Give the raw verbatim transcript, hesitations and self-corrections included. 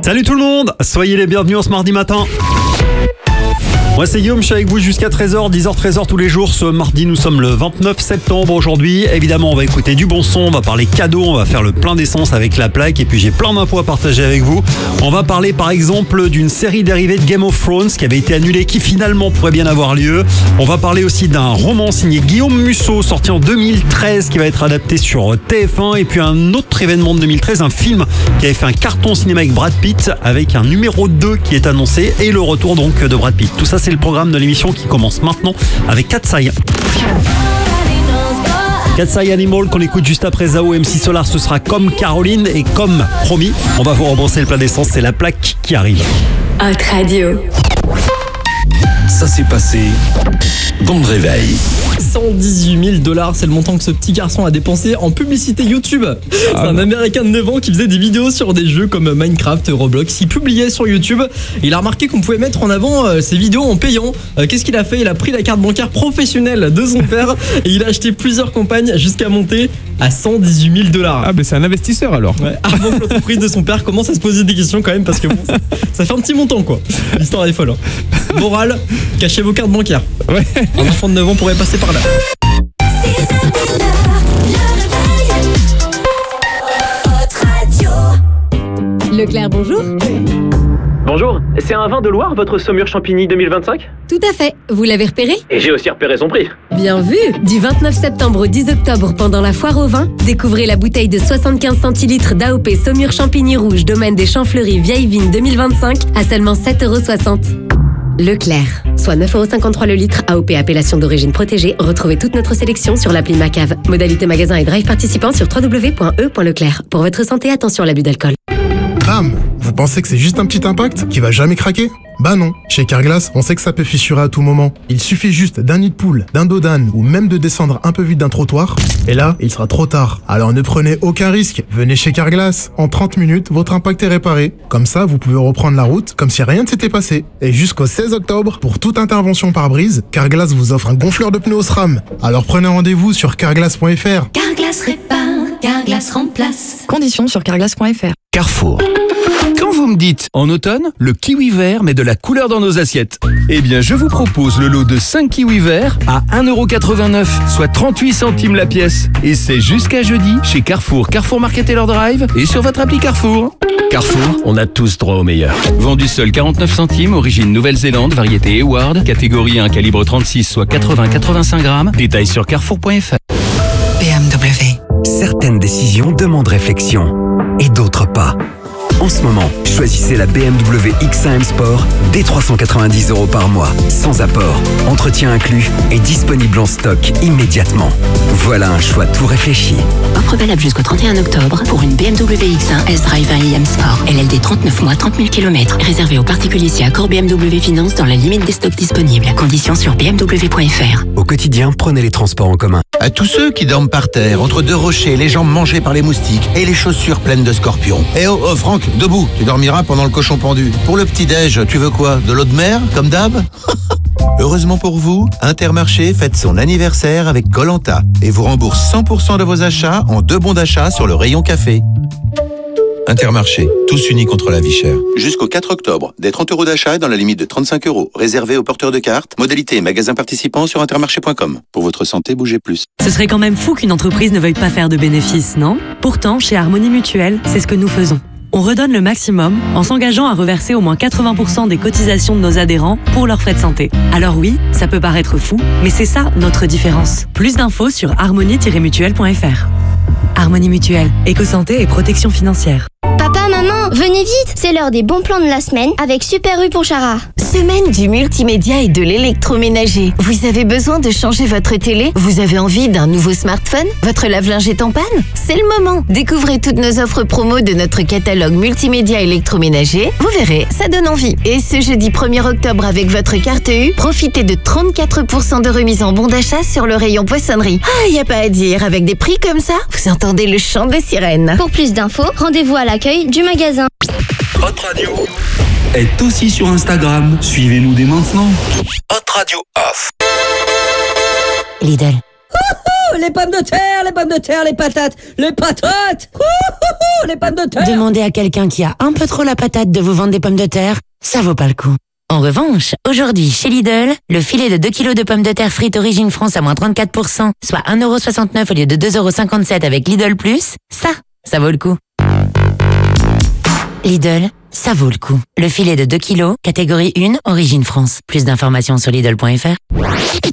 Salut tout le monde, soyez les bienvenus en ce mardi matin. Moi c'est Guillaume, je suis avec vous jusqu'à treize heures, dix heures, treize heures tous les jours. Ce mardi, nous sommes le vingt-neuf septembre aujourd'hui. Évidemment, on va écouter du bon son, on va parler cadeaux, on va faire le plein d'essence avec la plaque. Et puis j'ai plein d'infos à partager avec vous. On va parler par exemple d'une série dérivée de Game of Thrones qui avait été annulée, qui finalement pourrait bien avoir lieu. On va parler aussi d'un roman signé Guillaume Musso, sorti en deux mille treize, qui va être adapté sur T F un. Et puis un autre événement de deux mille treize, un film qui avait fait un carton cinéma avec Brad Pitt, avec un numéro deux qui est annoncé et le retour donc de Brad Pitt. Tout ça, c'est le programme de l'émission qui commence maintenant avec Katsai. Katsai Animal qu'on écoute juste après Zao M C Solar, ce sera comme Caroline et comme promis, on va vous rembourser le plein d'essence, c'est la plaque qui arrive. Hot Radio. Ça s'est passé dans le réveil. cent dix-huit mille dollars, c'est le montant que ce petit garçon a dépensé en publicité YouTube. C'est Ah un Américain de neuf ans qui faisait des vidéos sur des jeux comme Minecraft, Roblox. Il publiait sur YouTube. Il a remarqué qu'on pouvait mettre en avant euh, ses vidéos en payant. Euh, qu'est-ce qu'il a fait? Il a pris la carte bancaire professionnelle de son père et il a acheté plusieurs campagnes jusqu'à monter à cent dix-huit mille dollars. Ah, mais c'est un investisseur alors. Ouais, avant que l'entreprise de son père commence à se poser des questions quand même, parce que bon, ça, ça fait un petit montant quoi. L'histoire est folle. Hein. Morale, cachez vos cartes bancaires. Ouais. Un enfant de neuf ans pourrait passer par là. Leclerc, bonjour. Bonjour, c'est un vin de Loire, votre Saumur Champigny deux mille vingt-cinq? Tout à fait. Vous l'avez repéré? Et j'ai aussi repéré son prix. Bien vu. Du vingt-neuf septembre au dix octobre, pendant la foire au vin, découvrez la bouteille de soixante-quinze centilitres d'A O P Saumur Champigny Rouge, domaine des Champs Fleuris, Vieille Vigne deux mille vingt-cinq, à seulement sept euros soixante. Leclerc, soit neuf euros cinquante-trois le litre, A O P appellation d'origine protégée. Retrouvez toute notre sélection sur l'appli Macave. Modalité magasin et drive participant sur w w w point e point leclerc. Pour votre santé, attention à l'abus d'alcool. Bam! Vous pensez que c'est juste un petit impact qui va jamais craquer? Bah non, chez Carglass, on sait que ça peut fissurer à tout moment. Il suffit juste d'un nid de poule, d'un dos d'âne ou même de descendre un peu vite d'un trottoir, et là, il sera trop tard. Alors ne prenez aucun risque, venez chez Carglass. En trente minutes, votre impact est réparé. Comme ça, vous pouvez reprendre la route comme si rien ne s'était passé. Et jusqu'au seize octobre, pour toute intervention par brise, Carglass vous offre un gonfleur de pneus SRAM. Alors prenez rendez-vous sur carglass point f r. Carglass répare, Carglass remplace. Conditions sur carglass point f r. Carrefour. Quand vous me dites en automne, le kiwi vert met de la couleur dans nos assiettes. Eh bien, je vous propose le lot de cinq kiwis verts à un euro quatre-vingt-neuf, soit trente-huit centimes la pièce. Et c'est jusqu'à jeudi chez Carrefour, Carrefour Market Taylor Drive et sur votre appli Carrefour. Carrefour, on a tous droit au meilleur. Vendu seul quarante-neuf centimes, origine Nouvelle-Zélande, variété Eward, catégorie un, calibre trente-six, soit quatre-vingts à quatre-vingt-cinq grammes. Détails sur carrefour point f r. B M W. Certaines décisions demandent réflexion et d'autres pas. En ce moment, choisissez la B M W X un M Sport dès trois cent quatre-vingt-dix euros par mois, sans apport, entretien inclus et disponible en stock immédiatement. Voilà un choix tout réfléchi. Offre valable jusqu'au trente et un octobre pour une B M W X un S-Drive un i M Sport. L L D trente-neuf mois, trente mille kilomètres. Réservé aux particuliers si accord B M W Finance dans la limite des stocks disponibles. Conditions sur b m w point f r. Au quotidien, prenez les transports en commun. À tous ceux qui dorment par terre, entre deux rochers, les jambes mangées par les moustiques et les chaussures pleines de scorpions. Eh oh, oh Franck, debout, tu dormiras pendant le cochon pendu. Pour le petit-déj, tu veux quoi? De l'eau de mer, comme d'hab? Heureusement pour vous, Intermarché fête son anniversaire avec Koh-Lanta et vous rembourse cent pour cent de vos achats en deux bons d'achat sur le rayon café. Intermarché, tous unis contre la vie chère. Jusqu'au quatre octobre, des trente euros d'achat dans la limite de trente-cinq euros, réservé aux porteurs de cartes. Modalité et magasins participants sur intermarché point com. Pour votre santé, bougez plus. Ce serait quand même fou qu'une entreprise ne veuille pas faire de bénéfices, non? Pourtant, chez Harmonie Mutuelle, c'est ce que nous faisons. On redonne le maximum en s'engageant à reverser au moins quatre-vingts pour cent des cotisations de nos adhérents pour leurs frais de santé. Alors oui, ça peut paraître fou, mais c'est ça notre différence. Plus d'infos sur harmonie tiret mutuelle point f r. Harmonie Mutuelle, éco-santé et protection financière. Papa, maman, venez vite, c'est l'heure des bons plans de la semaine avec Super U pour Chara. Semaine du multimédia et de l'électroménager. Vous avez besoin de changer votre télé? Vous avez envie d'un nouveau smartphone? Votre lave-linge est en panne? C'est le moment. Découvrez toutes nos offres promo de notre catalogue multimédia électroménager. Vous verrez, ça donne envie. Et ce jeudi premier octobre avec votre carte U, profitez de trente-quatre pour cent de remise en bon d'achat sur le rayon poissonnerie. Ah, y a pas à dire, avec des prix comme ça, vous entendez le chant des sirènes. Pour plus d'infos, rendez-vous à l'accueil du magasin. Hot Radio est aussi sur Instagram. Suivez-nous dès maintenant. Hot Radio Off. Lidl. Les pommes de terre, les pommes de terre, les patates, les patates. Ouh, les pommes de terre. Demandez à quelqu'un qui a un peu trop la patate de vous vendre des pommes de terre, ça vaut pas le coup. En revanche, aujourd'hui, chez Lidl, le filet de deux kilos de pommes de terre frites Origine France à moins trente-quatre pour cent, soit un euro soixante-neuf au lieu de deux euros cinquante-sept avec Lidl Plus, ça, ça vaut le coup. Lidl, ça vaut le coup. Le filet de deux kilos, catégorie un, Origine France. Plus d'informations sur Lidl point F R.